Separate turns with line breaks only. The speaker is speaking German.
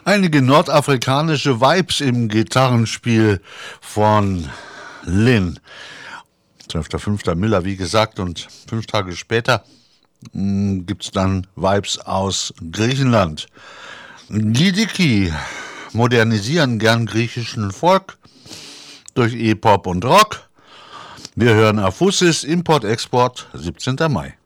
Einige nordafrikanische Vibes im Gitarrenspiel von Lynn. 12.05. Miller, wie gesagt, und 5 Tage später gibt's dann Vibes aus Griechenland. Lidiki modernisieren gern griechischen Folk durch E-Pop und Rock. Wir hören Afusis, Import-Export, 17. Mai.